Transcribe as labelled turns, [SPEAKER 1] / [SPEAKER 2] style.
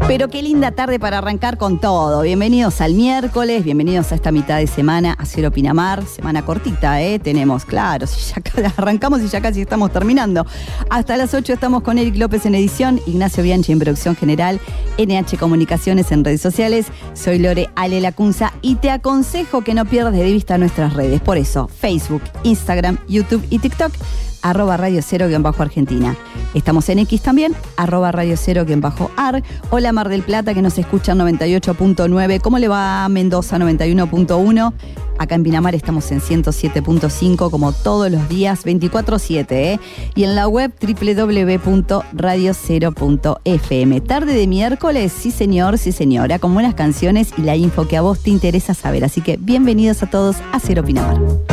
[SPEAKER 1] Pero qué linda tarde para arrancar con todo. Bienvenidos al miércoles, bienvenidos a esta mitad de semana a Cero Pinamar. Semana cortita, tenemos, claro, si ya arrancamos y ya casi estamos terminando. Hasta las 8 estamos con Eric López en edición, Ignacio Bianchi en producción general, NH Comunicaciones en redes sociales. Soy Lore Ale Lacunza y te aconsejo que no pierdas de vista nuestras redes. Por eso, Facebook, Instagram, YouTube y TikTok, @Radio Cero_Argentina. Estamos en X también, @Radio Cero_Ar. Hola Mar del Plata, que nos escucha en 98.9. ¿Cómo le va a Mendoza 91.1? Acá en Pinamar estamos en 107.5 como todos los días, 24/7, Y en la web www.radiocero.fm. Tarde de miércoles, sí señor, sí señora, con buenas canciones y la info que a vos te interesa saber. Así que bienvenidos a todos a Cero Pinamar.